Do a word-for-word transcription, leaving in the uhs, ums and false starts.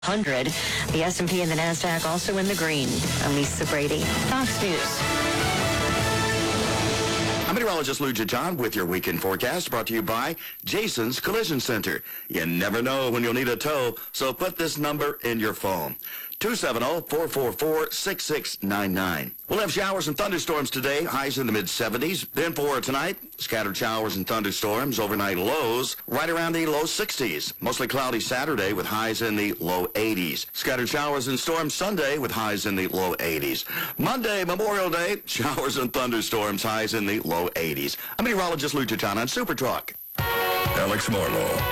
one hundred. The S and P and the NASDAQ also in the green. I'm Lisa Brady, Fox News. I'm meteorologist Lou John with your weekend forecast, brought to you by Jason's Collision Center. You never know when you'll need a tow, so put this number in your phone. two seven zero, four four four, six six nine nine. We'll have showers and thunderstorms today, highs in the mid seventies. Then for tonight, scattered showers and thunderstorms, overnight lows right around the low sixties. Mostly cloudy Saturday with highs in the low eighties. Scattered showers and storms Sunday with highs in the low eighties. Monday, Memorial Day, showers and thunderstorms, highs in the low eighties. I'm meteorologist Lou John on Super Talk. Alex Marlowe.